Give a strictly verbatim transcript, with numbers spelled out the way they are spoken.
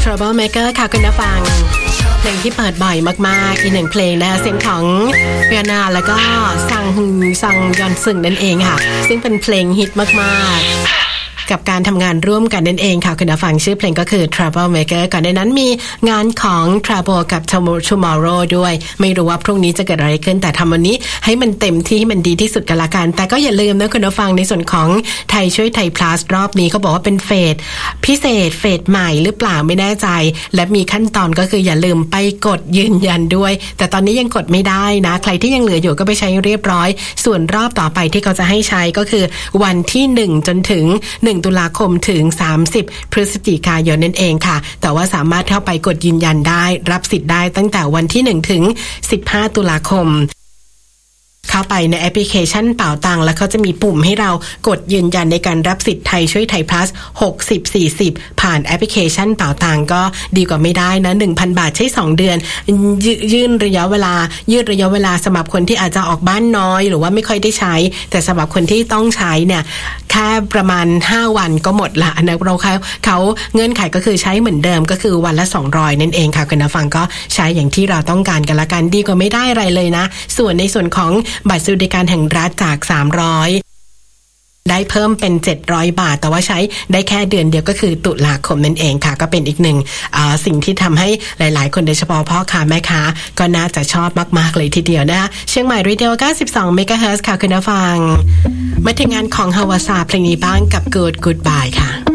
Troublemaker ค่ะคุณผู้ฟังเพลงที่เปิดบ่อยมากๆอีกหนึ่งเพลงนะคะเสียงของเปียโนแล้วก็ซังฮึงซังยอนซึงนั่นเองค่ะซึ่งเป็นเพลงฮิตมากๆกับการทำงานร่วมกันนั่นเองค่ะคุณผู้ฟังชื่อเพลงก็คือ Troublemaker ก่อนในนั้นมีงานของ Trouble กับ Tomorrow ด้วยไม่รู้ว่าพรุ่งนี้จะเกิดอะไรขึ้นแต่ทำวันนี้ให้มันเต็มที่ให้มันดีที่สุดกันละกันแต่ก็อย่าลืมนะคุณผู้ฟังในส่วนของไทยช่วยไทย plus รอบนี้เขาบอกว่าเป็นเฟสพิเศษเฟสใหม่หรือเปล่าไม่แน่ใจและมีขั้นตอนก็คืออย่าลืมไปกดยืนยันด้วยแต่ตอนนี้ยังกดไม่ได้นะใครที่ยังเหลืออยู่ก็ไปใช้เรียบร้อยส่วนรอบต่อไปที่เขาจะให้ใช้ก็คือวันที่หนึ่งจนถึงหนึ่งตุลาคมถึงสามสิบพฤศจิกายนนั่นเองค่ะแต่ว่าสามารถเข้าไปกดยืนยันได้รับสิทธิ์ได้ตั้งแต่วันที่หนึ่งถึงสิบห้าตุลาคมเข้าไปในแอปพลิเคชันเป๋าตังแล้วเขาจะมีปุ่มให้เรากดยืนยันในการรับสิทธิ์ไทยช่วยไทย plus หกสิบ สี่สิบผ่านแอปพลิเคชันเป๋าตังก็ดีกว่าไม่ได้นะ หนึ่งพัน บาทใช้สองเดือนยยื่นระยะเวลายืดระยะเวลาสำหรับคนที่อาจจะออกบ้านน้อยหรือว่าไม่ค่อยได้ใช้แต่สำหรับคนที่ต้องใช้เนี่ยแค่ประมาณห้าวันก็หมดละนะเราเขาเขาเงื่อนไขก็คือใช้เหมือนเดิมก็คือวันละสองร้อยนั่นเองค่ะคุณผู้ฟังก็ใช้อย่างที่เราต้องการกันละกันดีกว่าไม่ได้อะไรเลยนะส่วนในส่วนของบัตรสวัสดิการแห่งรัฐจากสามร้อยได้เพิ่มเป็นเจ็ดร้อยบาทแต่ว่าใช้ได้แค่เดือนเดียวก็คือตุลาคมนั่นเองค่ะก็เป็นอีกหนึ่งสิ่งที่ทำให้หลายๆคนโดยเฉพาะพ่อค้าแม่ค้าก็น่าจะชอบมากๆเลยทีเดียวนะคะเชียงใหม่เรดิโอเก้าสิบสองเมกะเฮิรตซ์ค่ะคุณผู้ฟังมาถึงงานของฮาวาซาเพลงนี้บ้างกับ Good Goodbye ค่ะ